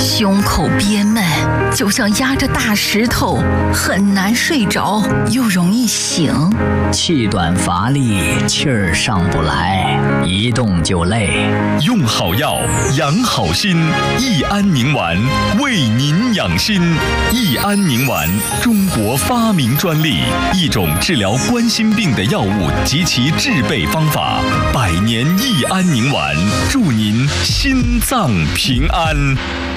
胸口憋闷，就像压着大石头，很难睡着，又容易醒。 气短乏力，气儿上不来，一动就累。 用好药，养好心，益安宁丸为您养心。益安宁丸，中国发明专利，一种治疗冠心病的药物及其制备方法。100年益安宁丸，祝您心脏平安。